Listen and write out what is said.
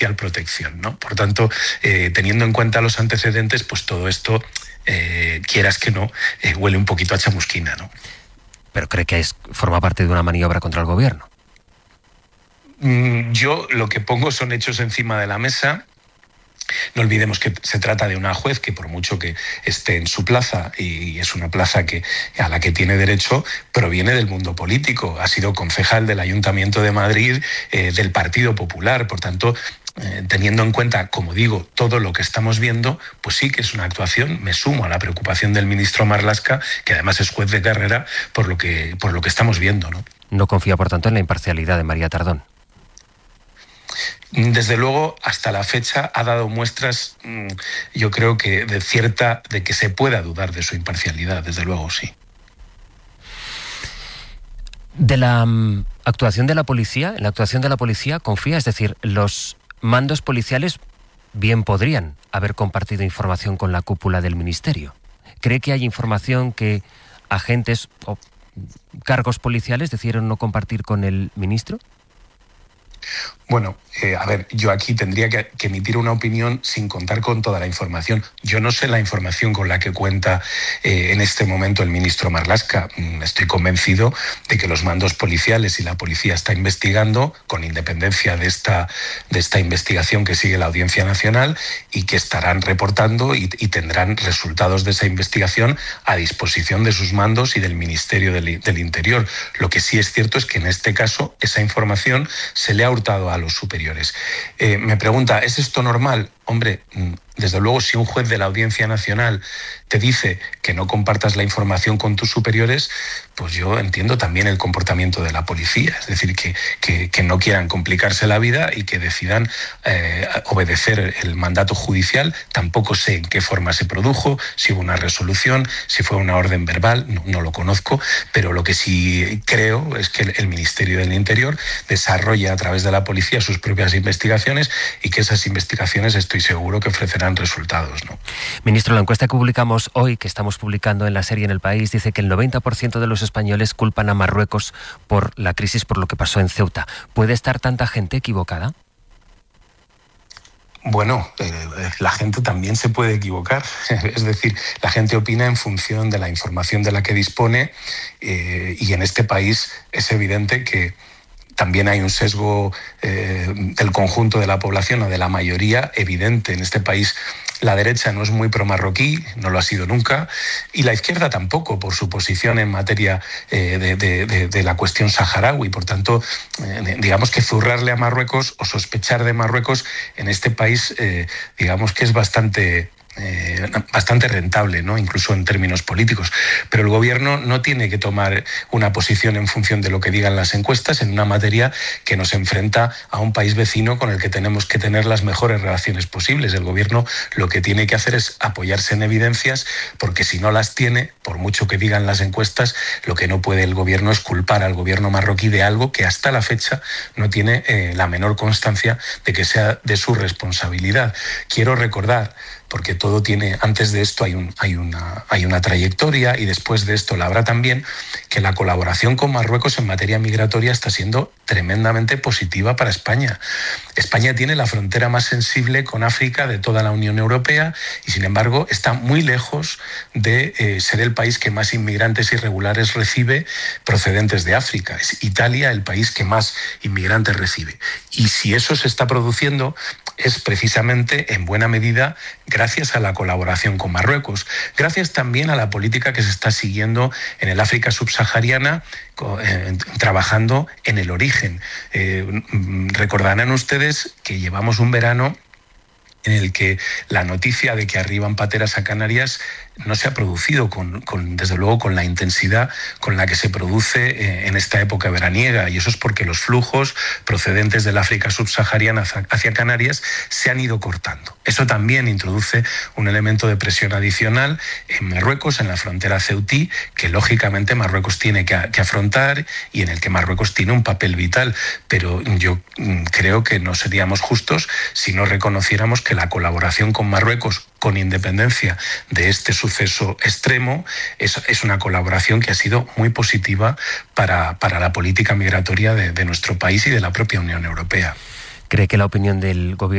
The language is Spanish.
protección, ¿no? Por tanto, teniendo en cuenta los antecedentes, pues todo esto, quieras que no, huele un poquito a chamusquina, ¿no? ¿Pero cree que forma parte de una maniobra contra el gobierno? Yo lo que pongo son hechos encima de la mesa. No olvidemos que se trata de una juez que, por mucho que esté en su plaza, y es una plaza a la que tiene derecho, proviene del mundo político. Ha sido concejal del Ayuntamiento de Madrid, del Partido Popular. Por tanto, teniendo en cuenta, como digo, todo lo que estamos viendo, pues sí que es una actuación. Me sumo a la preocupación del ministro Marlaska, que además es juez de carrera, por lo que estamos viendo, ¿no? No confía, por tanto, en la imparcialidad de María Tardón. Desde luego, hasta la fecha ha dado muestras, yo creo que de que se pueda dudar de su imparcialidad, desde luego, sí. De la actuación de la policía, confía, es decir, los mandos policiales bien podrían haber compartido información con la cúpula del ministerio. ¿Cree que hay información que agentes o cargos policiales decidieron no compartir con el ministro? Bueno, a ver, yo aquí tendría que emitir una opinión sin contar con toda la información. Yo no sé la información con la que cuenta en este momento el ministro Marlaska. Estoy convencido de que los mandos policiales y la policía está investigando, con independencia de esta investigación que sigue la Audiencia Nacional, y que estarán reportando y tendrán resultados de esa investigación a disposición de sus mandos y del Ministerio del Interior. Lo que sí es cierto es que en este caso esa información se le ha hurtado a los superiores. Me pregunta, ¿es esto normal? Hombre, desde luego, si un juez de la Audiencia Nacional te dice que no compartas la información con tus superiores, pues yo entiendo también el comportamiento de la policía. Es decir, que no quieran complicarse la vida y que decidan obedecer el mandato judicial. Tampoco sé en qué forma se produjo, si hubo una resolución, si fue una orden verbal, no lo conozco, pero lo que sí creo es que el Ministerio del Interior desarrolla a través de la policía sus propias investigaciones y que esas investigaciones estoy seguro que ofrecerán resultados, ¿no? Ministro, la encuesta que publicamos hoy, que estamos publicando en la serie En el País, dice que el 90% de los españoles culpan a Marruecos por la crisis, por lo que pasó en Ceuta. ¿Puede estar tanta gente equivocada? Bueno, la gente también se puede equivocar. Es decir, la gente opina en función de la información de la que dispone, y en este país es evidente que también hay un sesgo del conjunto de la población o de la mayoría evidente. En este país la derecha no es muy pro-marroquí, no lo ha sido nunca, y la izquierda tampoco, por su posición en materia de la cuestión saharaui. Por tanto, digamos que zurrarle a Marruecos o sospechar de Marruecos en este país, digamos que es bastante rentable, ¿no? Incluso en términos políticos. Pero el gobierno no tiene que tomar una posición en función de lo que digan las encuestas en una materia que nos enfrenta a un país vecino con el que tenemos que tener las mejores relaciones posibles. El gobierno lo que tiene que hacer es apoyarse en evidencias, porque si no las tiene, por mucho que digan las encuestas, lo que no puede el gobierno es culpar al gobierno marroquí de algo que hasta la fecha no tiene la menor constancia de que sea de su responsabilidad. Quiero recordar, porque todo tiene, antes de esto hay una trayectoria, y después de esto la habrá también, que la colaboración con Marruecos en materia migratoria está siendo tremendamente positiva para España. España tiene la frontera más sensible con África de toda la Unión Europea y, sin embargo, está muy lejos de ser el país que más inmigrantes irregulares recibe procedentes de África. Es Italia el país que más inmigrantes recibe. Y si eso se está produciendo, es precisamente en buena medida gracias a la colaboración con Marruecos, gracias también a la política que se está siguiendo en el África subsahariana, trabajando en el origen. Recordarán ustedes que llevamos un verano en el que la noticia de que arriban pateras a Canarias no se ha producido desde luego con la intensidad con la que se produce en esta época veraniega, y eso es porque los flujos procedentes del África subsahariana hacia Canarias se han ido cortando. Eso también introduce un elemento de presión adicional en Marruecos, en la frontera ceutí, que lógicamente Marruecos tiene que afrontar y en el que Marruecos tiene un papel vital, pero yo creo que no seríamos justos si no reconociéramos que la colaboración con Marruecos, con independencia de este suceso extremo, es una colaboración que ha sido muy positiva para la política migratoria de nuestro país y de la propia Unión Europea. ¿Cree que la opinión del gobierno